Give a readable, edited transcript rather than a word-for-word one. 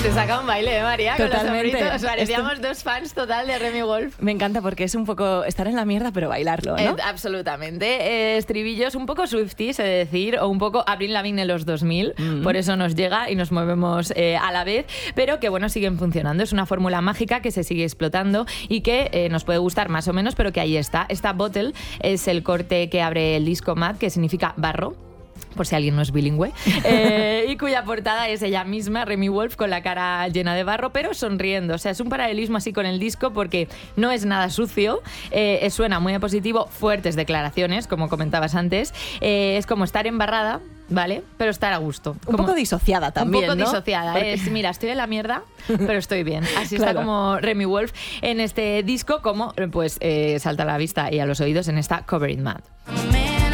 Se saca un baile, María, Totalmente. con los sombritos. Parecíamos dos fans total de Remi Wolf. Me encanta porque es un poco estar en la mierda, pero bailarlo, ¿no? Absolutamente. Estribillos un poco Swifties, es decir, o un poco Avril Lavigne en los 2000. Por eso nos llega y nos movemos a la vez, pero que bueno, siguen funcionando. Es una fórmula mágica que se sigue explotando y que nos puede gustar más o menos, pero que ahí está. Esta Bottle es el corte que abre el disco Mad, que significa barro, por si alguien no es bilingüe, y cuya portada es ella misma, Remi Wolf, con la cara llena de barro, pero sonriendo. O sea, es un paralelismo así con el disco porque no es nada sucio, suena muy positivo, fuertes declaraciones, como comentabas antes, es como estar embarrada, ¿vale? Pero estar a gusto. Un poco disociada también, un poco ¿no? disociada. Porque... Es, mira, estoy en la mierda, pero estoy bien. Así Claro. está como Remi Wolf en este disco, como pues salta a la vista y a los oídos en esta Covered in Mud.